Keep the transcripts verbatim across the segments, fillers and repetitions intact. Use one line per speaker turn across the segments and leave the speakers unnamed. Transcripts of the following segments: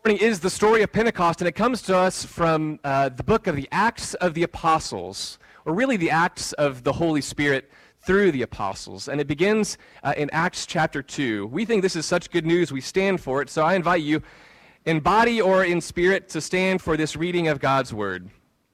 Morning is the story of Pentecost, and it comes to us from uh, the book of the Acts of the Apostles, or really the Acts of the Holy Spirit through the Apostles. And it begins uh, in Acts chapter two. We think this is such good news, we stand for it, so I invite you, in body or in spirit, to stand for this reading of God's Word.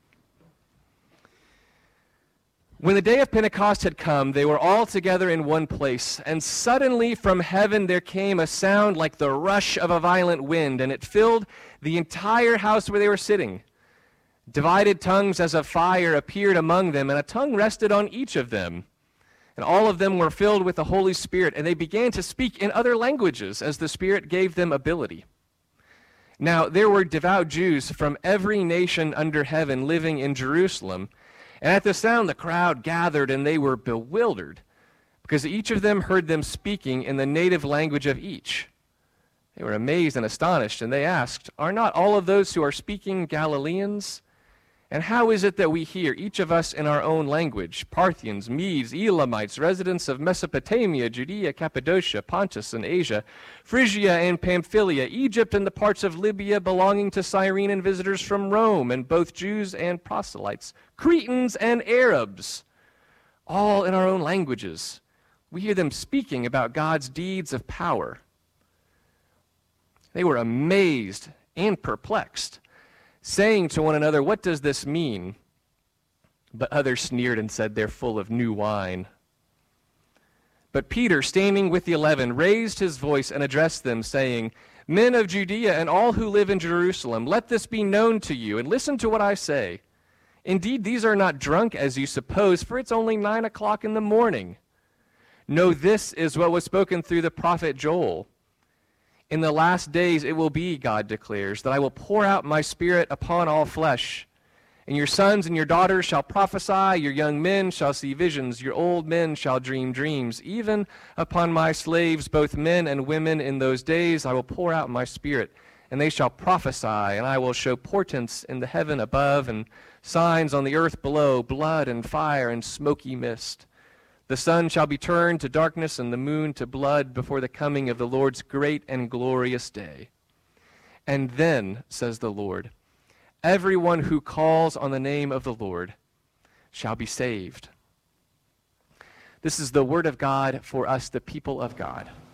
When the day of Pentecost had come, they were all together in one place, and suddenly from heaven there came a sound like the rush of a violent wind, and it filled the entire house where they were sitting. Divided tongues as of fire appeared among them, and a tongue rested on each of them. And all of them were filled with the Holy Spirit, and they began to speak in other languages as the Spirit gave them ability. Now there were devout Jews from every nation under heaven living in Jerusalem. And at the sound, the crowd gathered, and they were bewildered, because each of them heard them speaking in the native language of each. They were amazed and astonished, and they asked, "Are not all of those who are speaking Galileans? And how is it that we hear, each of us in our own language, Parthians, Medes, Elamites, residents of Mesopotamia, Judea, Cappadocia, Pontus, and Asia, Phrygia and Pamphylia, Egypt and the parts of Libya belonging to Cyrene, and visitors from Rome, and both Jews and proselytes, Cretans and Arabs, all in our own languages. We hear them speaking about God's deeds of power." They were amazed and perplexed, saying to one another, "What does this mean?" But others sneered and said, "They're full of new wine." But Peter, standing with the eleven, raised his voice and addressed them, saying, "Men of Judea and all who live in Jerusalem, let this be known to you, and listen to what I say. Indeed, these are not drunk as you suppose, for it's only nine o'clock in the morning. No, this is what was spoken through the prophet Joel. In the last days it will be, God declares, that I will pour out my Spirit upon all flesh. And your sons and your daughters shall prophesy, your young men shall see visions, your old men shall dream dreams. Even upon my slaves, both men and women, in those days I will pour out my Spirit, and they shall prophesy, and I will show portents in the heaven above and signs on the earth below, blood and fire and smoky mist. The sun shall be turned to darkness and the moon to blood before the coming of the Lord's great and glorious day. And then, says the Lord, everyone who calls on the name of the Lord shall be saved." This is the word of God for us, the people of God.